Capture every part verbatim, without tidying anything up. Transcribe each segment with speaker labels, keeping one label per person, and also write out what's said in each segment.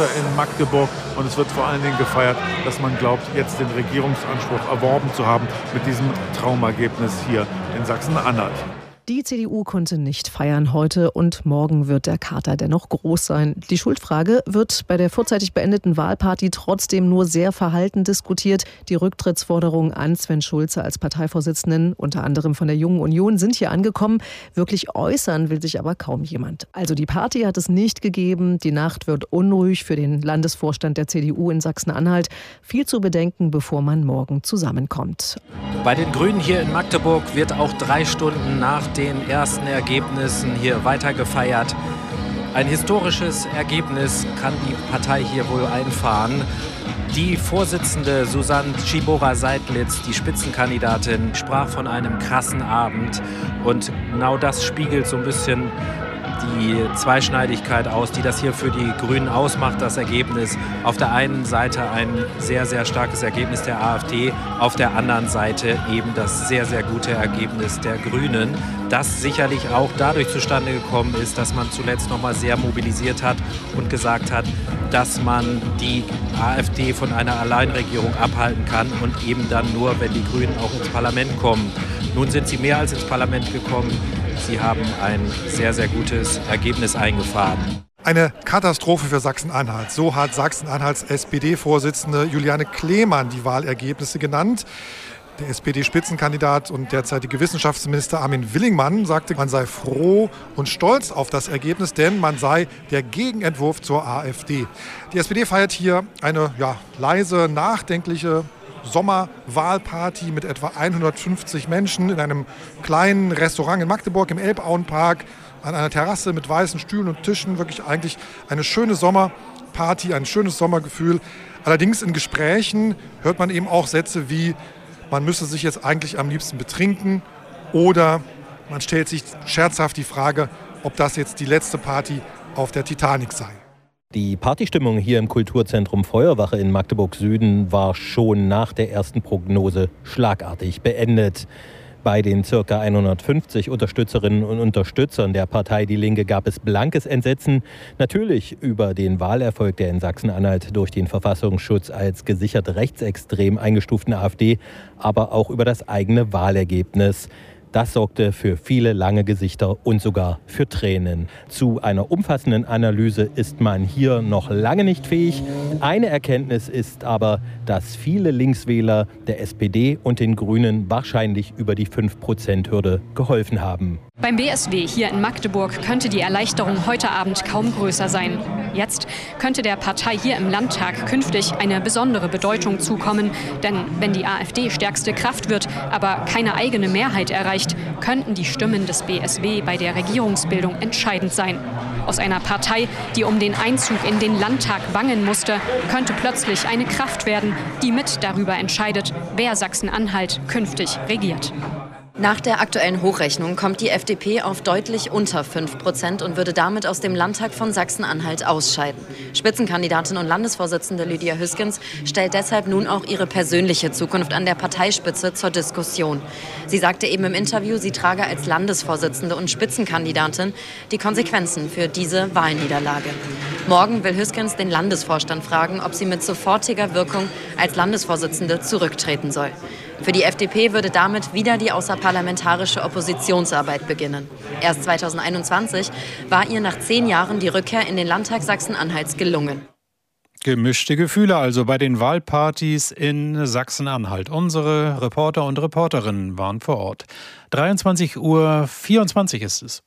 Speaker 1: Theater in Magdeburg. Und es wird vor allen Dingen gefeiert, dass man glaubt, jetzt den Regierungsanspruch erworben zu haben mit diesem Traumergebnis hier in Sachsen-Anhalt.
Speaker 2: Die C D U konnte nicht feiern heute und morgen wird der Kater dennoch groß sein. Die Schuldfrage wird bei der vorzeitig beendeten Wahlparty trotzdem nur sehr verhalten diskutiert. Die Rücktrittsforderungen an Sven Schulze als Parteivorsitzenden, unter anderem von der Jungen Union, sind hier angekommen. Wirklich äußern will sich aber kaum jemand. Also die Party hat es nicht gegeben. Die Nacht wird unruhig für den Landesvorstand der C D U in Sachsen-Anhalt. Viel zu bedenken, bevor man morgen zusammenkommt.
Speaker 3: Bei den Grünen hier in Magdeburg wird auch drei Stunden nach den ersten Ergebnissen hier weiter gefeiert. Ein historisches Ergebnis kann die Partei hier wohl einfahren. Die Vorsitzende Susanne Schibora-Seidlitz, die Spitzenkandidatin, sprach von einem krassen Abend. Und genau das spiegelt so ein bisschen die Zweischneidigkeit aus, die das hier für die Grünen ausmacht, das Ergebnis. Auf der einen Seite ein sehr, sehr starkes Ergebnis der AfD, auf der anderen Seite eben das sehr, sehr gute Ergebnis der Grünen, das sicherlich auch dadurch zustande gekommen ist, dass man zuletzt noch mal sehr mobilisiert hat und gesagt hat, dass man die AfD von einer Alleinregierung abhalten kann und eben dann nur, wenn die Grünen auch ins Parlament kommen. Nun sind sie mehr als ins Parlament gekommen. Sie haben ein sehr, sehr gutes Ergebnis eingefahren.
Speaker 4: Eine Katastrophe für Sachsen-Anhalt. So hat Sachsen-Anhalts S P D-Vorsitzende Juliane Kleemann die Wahlergebnisse genannt. Der S P D-Spitzenkandidat und derzeitige Wissenschaftsminister Armin Willingmann sagte, man sei froh und stolz auf das Ergebnis, denn man sei der Gegenentwurf zur AfD. Die S P D feiert hier eine ja, leise, nachdenkliche Sommerwahlparty mit etwa hundertfünfzig Menschen in einem kleinen Restaurant in Magdeburg im Elbauenpark an einer Terrasse mit weißen Stühlen und Tischen. Wirklich eigentlich eine schöne Sommerparty, ein schönes Sommergefühl. Allerdings in Gesprächen hört man eben auch Sätze wie, man müsse sich jetzt eigentlich am liebsten betrinken, oder man stellt sich scherzhaft die Frage, ob das jetzt die letzte Party auf der Titanic sei.
Speaker 5: Die Partystimmung hier im Kulturzentrum Feuerwache in Magdeburg-Süden war schon nach der ersten Prognose schlagartig beendet. Bei den ca. hundertfünfzig Unterstützerinnen und Unterstützern der Partei Die Linke gab es blankes Entsetzen. Natürlich über den Wahlerfolg der in Sachsen-Anhalt durch den Verfassungsschutz als gesichert rechtsextrem eingestuften AfD, aber auch über das eigene Wahlergebnis. Das sorgte für viele lange Gesichter und sogar für Tränen. Zu einer umfassenden Analyse ist man hier noch lange nicht fähig. Eine Erkenntnis ist aber, dass viele Linkswähler der S P D und den Grünen wahrscheinlich über die fünf Prozent Hürde geholfen haben.
Speaker 6: Beim B S W hier in Magdeburg könnte die Erleichterung heute Abend kaum größer sein. Jetzt könnte der Partei hier im Landtag künftig eine besondere Bedeutung zukommen. Denn wenn die AfD stärkste Kraft wird, aber keine eigene Mehrheit erreicht, könnten die Stimmen des B S W bei der Regierungsbildung entscheidend sein. Aus einer Partei, die um den Einzug in den Landtag bangen musste, könnte plötzlich eine Kraft werden, die mit darüber entscheidet, wer Sachsen-Anhalt künftig regiert.
Speaker 7: Nach der aktuellen Hochrechnung kommt die F D P auf deutlich unter fünf Prozent und würde damit aus dem Landtag von Sachsen-Anhalt ausscheiden. Spitzenkandidatin und Landesvorsitzende Lydia Hüskens stellt deshalb nun auch ihre persönliche Zukunft an der Parteispitze zur Diskussion. Sie sagte eben im Interview, sie trage als Landesvorsitzende und Spitzenkandidatin die Konsequenzen für diese Wahlniederlage. Morgen will Hüskens den Landesvorstand fragen, ob sie mit sofortiger Wirkung als Landesvorsitzende zurücktreten soll. Für die F D P würde damit wieder die außerparlamentarische Oppositionsarbeit beginnen. Erst zweitausendeinundzwanzig war ihr nach zehn Jahren die Rückkehr in den Landtag Sachsen-Anhalts gelungen.
Speaker 8: Gemischte Gefühle also bei den Wahlpartys in Sachsen-Anhalt. Unsere Reporter und Reporterinnen waren vor Ort. dreiundzwanzig Uhr vierundzwanzig ist es.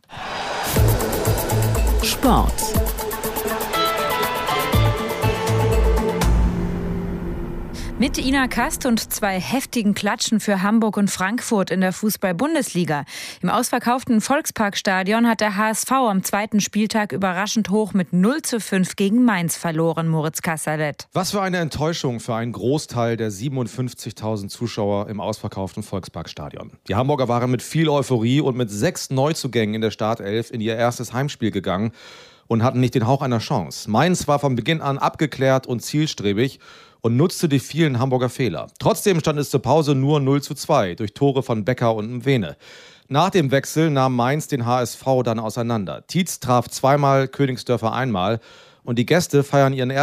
Speaker 9: Sport. Mit Ina Kast und zwei heftigen Klatschen für Hamburg und Frankfurt in der Fußball-Bundesliga. Im ausverkauften Volksparkstadion hat der H S V am zweiten Spieltag überraschend hoch mit null zu fünf gegen Mainz verloren, Moritz Kasserlet.
Speaker 10: Was für eine Enttäuschung für einen Großteil der siebenundfünfzigtausend Zuschauer im ausverkauften Volksparkstadion. Die Hamburger waren mit viel Euphorie und mit sechs Neuzugängen in der Startelf in ihr erstes Heimspiel gegangen und hatten nicht den Hauch einer Chance. Mainz war von Beginn an abgeklärt und zielstrebig und nutzte die vielen Hamburger Fehler. Trotzdem stand es zur Pause nur null zu zwei durch Tore von Becker und Mwene. Nach dem Wechsel nahm Mainz den H S V dann auseinander. Tietz traf zweimal, Königsdörfer einmal und die Gäste feiern ihren